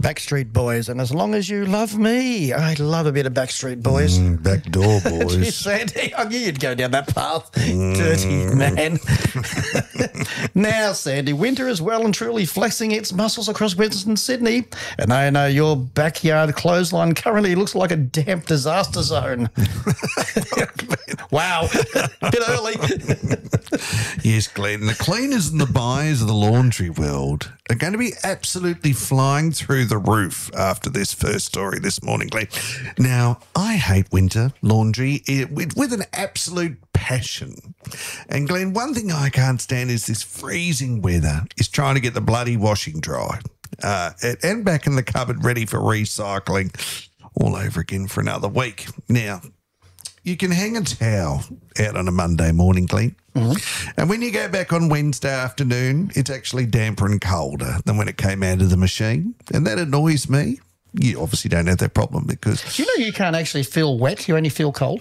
Backstreet Boys, and As Long As You Love Me. I love a bit of Backstreet Boys. Backdoor Boys. Gee, Sandy, I knew you'd go down that path. Dirty man. Now, Sandy, winter is well and truly flexing its muscles across Western Sydney, and I know your backyard clothesline currently looks like a damp disaster zone. Wow, a bit early. Yes, Glenn. The cleaners and the buyers of the laundry world are going to be absolutely flying through the roof after this first story this morning, Glenn. Now, I hate winter laundry with an absolute passion. And, Glenn, one thing I can't stand is this freezing weather is trying to get the bloody washing dry and back in the cupboard ready for recycling all over again for another week. Now, you can hang a towel out on a Monday morning, Glenn. Mm-hmm. And when you go back on Wednesday afternoon, it's actually damper and colder than when it came out of the machine. And that annoys me. You obviously don't have that problem because... Do you know you can't actually feel wet? You only feel cold?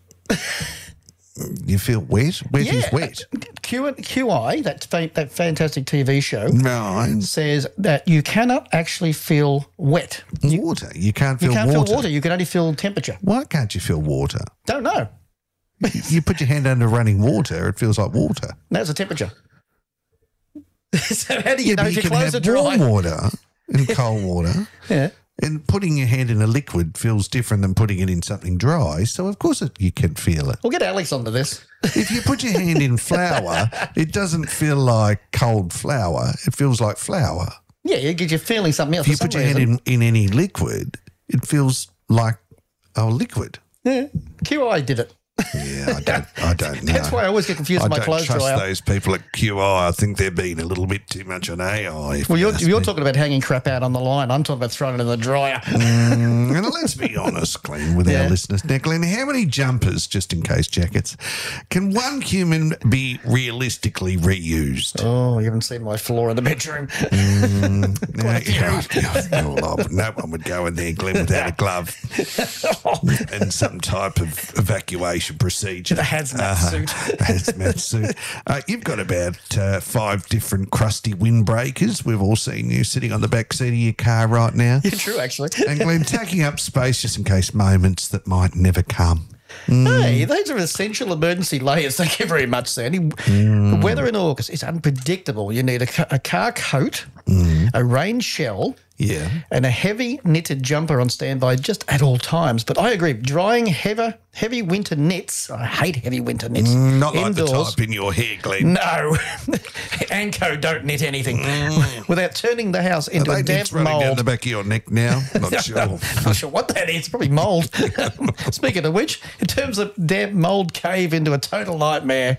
You feel wet? Wet is wet. QI, that fantastic TV show, right, says that you cannot actually feel wet. Water. You can't feel water. You can't feel water. You can only feel temperature. Why can't you feel water? Don't know. You put your hand under running water, it feels like water. That's a temperature. So how do you know if your can clothes have are dry? warm water and cold water. Yeah. And putting your hand in a liquid feels different than putting it in something dry. So, of course, you can feel it. We'll get Alex onto this. If you put your hand in flour, it doesn't feel like cold flour. It feels like flour. Yeah, you're feeling something else. If you put your hand in any liquid, it feels like liquid. Yeah, QI did it. Yeah, I don't know. That's why I always get confused with my clothes dryer. I don't trust those people at QI. I think they're being a little bit too much on AI. Well, you're talking about hanging crap out on the line. I'm talking about throwing it in the dryer. And let's be honest, Glenn, with our listeners. Now, Glenn, how many jumpers, just in case jackets, can one human be realistically reused? Oh, you haven't seen my floor in the bedroom. No one would go in there, Glenn, without a glove and some type of evacuation procedure. The hazmat suit. Hazmat suit. You've got about 5 different crusty windbreakers. We've all seen you sitting on the back seat of your car right now. Yeah, true, actually. And Glenn, taking up space just in case moments that might never come. Hey, those are essential emergency layers. Thank you very much, Sandy. The weather in August is unpredictable. You need a car coat, a rain shell, and a heavy knitted jumper on standby just at all times. But I agree, drying heavy winter knits, I hate heavy winter knits. Not indoors, like the type in your hair, Glenn. No. Anco don't knit anything without turning the house into a damp running mould. down the back of your neck now? Not sure. Not sure what that is. Probably mould. Speaking of which, it turns a damp mould cave into a total nightmare.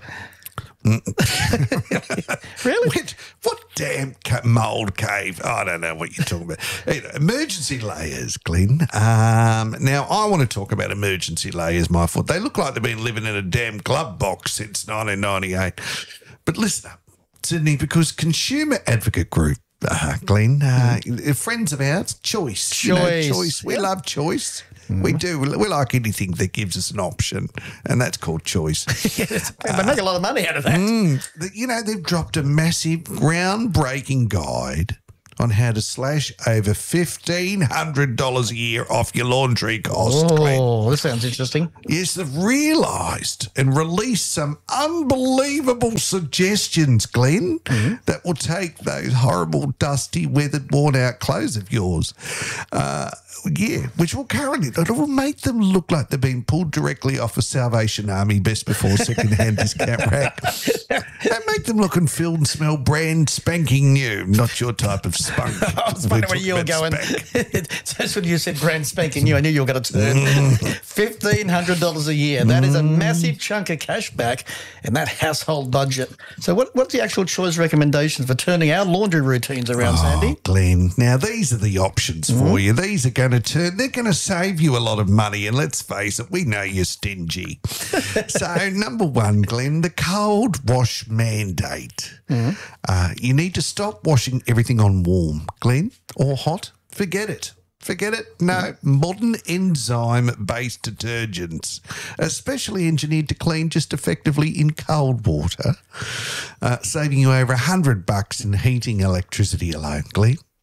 Really? What damn mould cave? I don't know what you're talking about. Emergency layers, Glenn. Now, I want to talk about emergency layers, my foot. They look like they've been living in a damn glove box since 1998. But listen up, Sydney, because Consumer Advocate Group, Glenn, friends of ours, Choice. You know, Choice. We love Choice. We do. We like anything that gives us an option, and that's called Choice. They make a lot of money out of that. You know, they've dropped a massive, groundbreaking guide on how to slash over $1,500 a year off your laundry costs, Glenn. Oh, this sounds interesting. Yes, they've realised and released some unbelievable suggestions, Glenn, that will take those horrible, dusty, weathered, worn-out clothes of yours. Which it'll make them look like they've been pulled directly off a Salvation Army best before second-hand discount rack. They make them look and feel and smell brand spanking new, not your type of spunk. I was wondering where you were going. That's when you said brand spanking new. I knew you were going to turn. $1,500 a year. That is a massive chunk of cash back in that household budget. So what's the actual Choice recommendations for turning our laundry routines around, Sandy? Glenn, now these are the options for you. These are going to they're going to save you a lot of money, and let's face it, we know you're stingy. So, number 1, Glenn, the cold wash mandate. You need to stop washing everything on warm, Glenn, or hot. Forget it. No, modern enzyme-based detergents, especially engineered to clean just effectively in cold water, saving you over $100 in heating electricity alone, Glenn.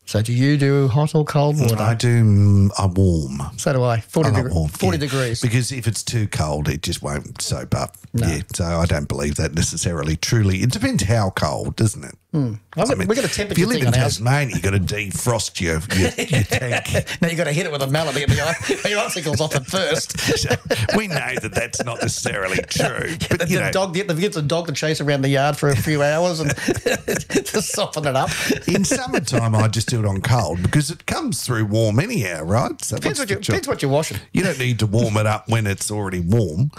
So do you do hot or cold water? I do a warm. So do I. 40, I like warm, 40 degrees. Because if it's too cold, it just won't soap up. No. Yeah, so I don't believe that necessarily. Truly, it depends how cold, doesn't it? We've got a temperature if you live thing in on ours. Tasmania, you've got to defrost your tank. Now you've got to hit it with a mallet to get your icicles off at first. So we know that that's not necessarily true. But, you know, Get the dog to chase around the yard for a few hours and to soften it up. in summertime, I just do it on cold because it comes through warm anyhow, right? So Depends what you're washing. You don't need to warm it up when it's already warm.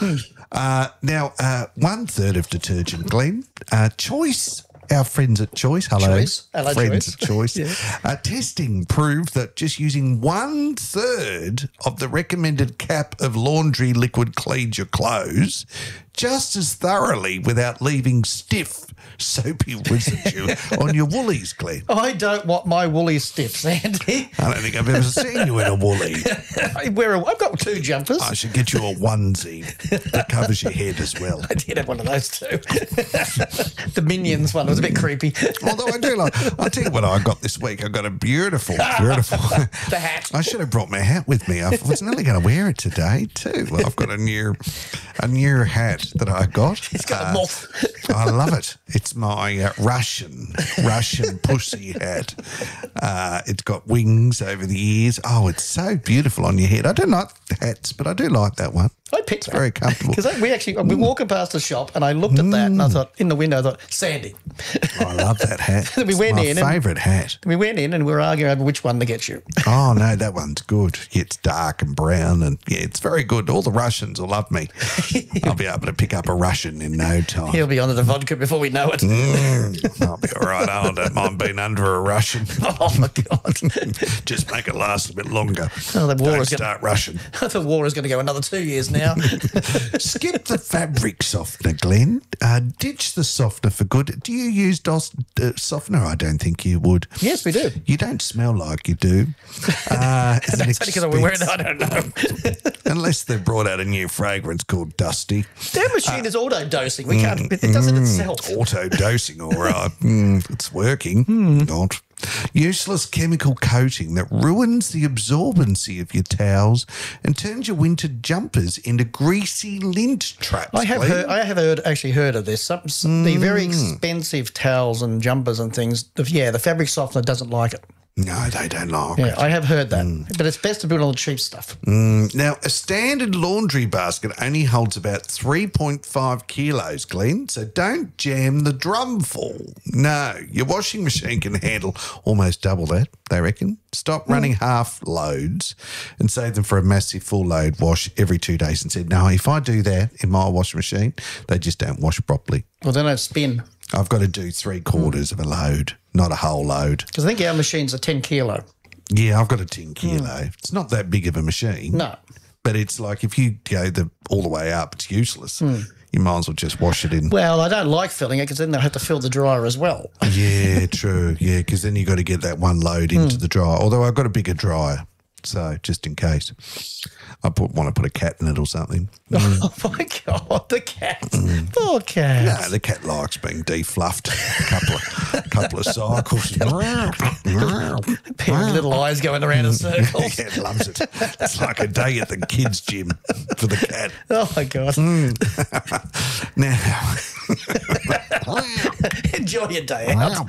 Now, 1/3 of detergent, Glenn. Choice. Our friends at Choice, hello, Hello, friends Choice. at Choice. Testing proved that just using 1/3 of the recommended cap of laundry liquid cleans your clothes just as thoroughly without leaving stiff, soapy residue on your woolies, Glenn. I don't want my woolly stiff, Sandy. I don't think I've ever seen you in a woolly. I've got 2 jumpers. I should get you a onesie that covers your head as well. I did have one of those too. The Minions one was a bit creepy. Although I do like, I'll tell you what I got this week. I got a beautiful. The hat. I should have brought my hat with me. I was nearly going to wear it today too. Well, I've got a new hat that I got. It's got a moth. I love it. It's my Russian pussy hat. It's got wings over the ears. Oh, it's so beautiful on your head. I don't like hats, but I do like that one. I picked It's very comfortable. because we're walking past the shop and I looked at that and I thought, in the window, I thought, Sandy. I love that hat. We It's went my in and- favourite hat. We went in and we were arguing over which one to get you. Oh, no, that one's good. It's dark and brown and, yeah, it's very good. All the Russians will love me. I'll be able to pick up a Russian in no time. He'll be on the vodka before we know it. I'll be all right. I don't mind being under a Russian. Oh, my God. Just make it last a bit longer. Oh, the war Don't is gonna- start rushing. The war is going to go another 2 years now. Skip the fabric softener, Glenn. Ditch the softener for good. Do you use softener? I don't think you would. Yes, we do. You don't smell like you do. That's only because I'm wearing it. I don't know. Unless they've brought out a new fragrance called Dusty. Their machine is auto-dosing. We can't. It does it itself. Auto dosing, all right. It's working. Not. Useless chemical coating that ruins the absorbency of your towels and turns your winter jumpers into greasy lint traps. I have Glenn. actually heard of this. The very expensive towels and jumpers and things. The fabric softener doesn't like it. No, they don't like Yeah, it. I have heard that. But it's best to put on the cheap stuff. Now, a standard laundry basket only holds about 3.5 kilos, Glenn, so don't jam the drum full. No, your washing machine can handle almost double that, they reckon. Stop running half loads and save them for a massive full load wash every 2 days. And said, no, if I do that in my washing machine, they just don't wash properly. Well, then I'd spin. I've got to do 3/4 of a load, not a whole load. Because I think our machines are 10 kilo. Yeah, I've got a 10 kilo. It's not that big of a machine. No. But it's like if you go all the way up, it's useless. You might as well just wash it in. Well, I don't like filling it because then they'll have to fill the dryer as well. Yeah, true. Yeah, because then you got to get that one load into the dryer. Although I've got a bigger dryer, so just in case. I want to put a cat in it or something. Oh, my God, the cat. Poor cat. No, the cat likes being defluffed a couple of cycles. Pair of little eyes going around in circles. Yeah, it loves it. It's like a day at the kids' gym for the cat. Oh, my God. Now, Enjoy your day out.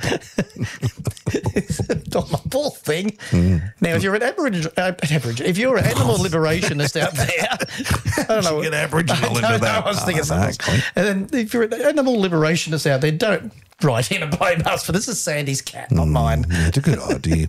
Oh, my poor thing. Now, if you're an if you're an animal liberationist out there, I don't know. get Aboriginal into I that. was thinking Oh, something. no. And then if you're an animal liberationist out there, don't write in and blame us for this is Sandy's cat, not mine. Yeah, it's a good idea.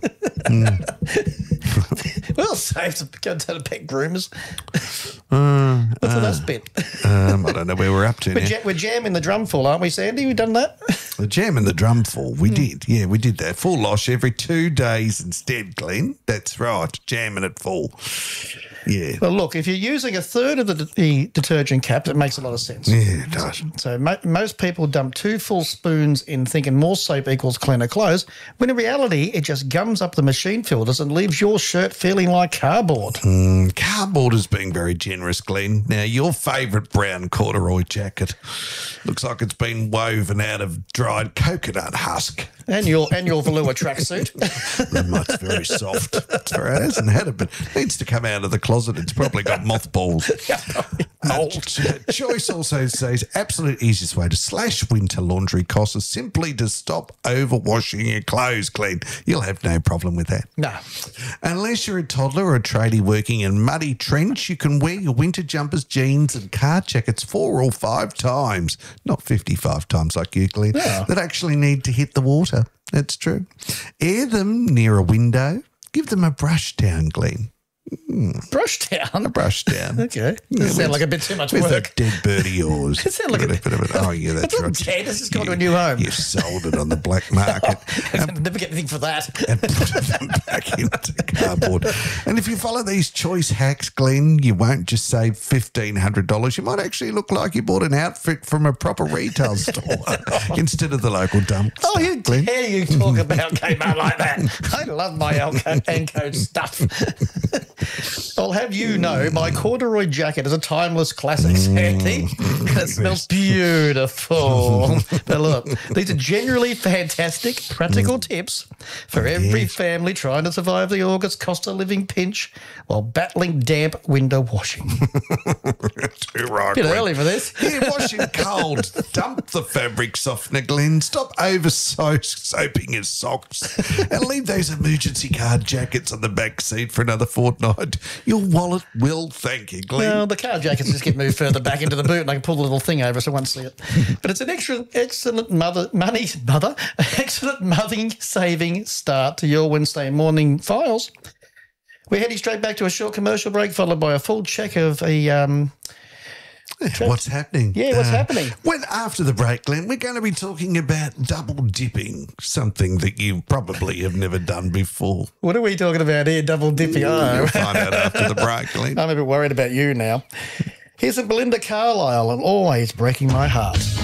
Well, safe to go to the pet groomers. What's the last bit? I don't know where we're up to now. We're jamming the drum full, aren't we, Sandy? We've done that? The jam and the drum full, we did. Yeah, we did that. Full losh every 2 days instead, Glenn. That's right, jamming it full. Yeah. Well, look, if you're using a third of the detergent cap, it makes a lot of sense. Yeah, it does. So most people dump 2 full spoons in thinking more soap equals cleaner clothes, when in reality it just gums up the machine filters and leaves your shirt feeling like cardboard. Cardboard is being very generous, Glenn. Now, your favourite brown corduroy jacket looks like it's been woven out of dried coconut husk. And your velour tracksuit. It's very soft. It hasn't had it, but needs to come out of the closet. It's probably got mothballs. Choice also says absolute easiest way to slash winter laundry costs is simply to stop overwashing your clothes, Glenn. You'll have no problem with that. No. Unless you're a toddler or a tradie working in muddy trench, you can wear your winter jumpers, jeans and car jackets 4 or 5 times, not 55 times like you, Glenn, that actually need to hit the water. That's true. Air them near a window. Give them a brush down, Glenn. Brush down? A brush down. Okay. Doesn't sound like a bit too much with work. A dead bird of yours. It sounds like a bit of it. Oh, yeah, that's right. Dead. It's just gone to a new home. You sold it on the black market. Never get anything for that. And put them back into cardboard. And if you follow these choice hacks, Glenn, you won't just save $1,500. You might actually look like you bought an outfit from a proper retail store instead of the local dump. Oh, you dare you talk about Kmart like that. I love my Anco stuff. I'll have you know my corduroy jacket is a timeless classic, Sandy. It smells beautiful. But look, these are generally fantastic, practical tips for every family trying to survive the August cost of living pinch while battling damp window washing. Too right. Bit early for this. Yeah, washing cold. Dump the fabric softener, Glenn. Stop soaping your socks and leave those emergency card jackets on the back seat for another fortnight. Your wallet will thank you, Glenn. Well, the car jackets just get moved further back into the boot and I can pull the little thing over so I won't see it. But it's an excellent money-saving start to your Wednesday morning files. We're heading straight back to a short commercial break followed by a full check of a... what's happening? Yeah, what's happening? When after the break, Glenn, we're going to be talking about double dipping, something that you probably have never done before. What are we talking about here, double dipping? You'll find out after the break, Glenn. I'm a bit worried about you now. Here's a Belinda Carlisle and Always Breaking My Heart.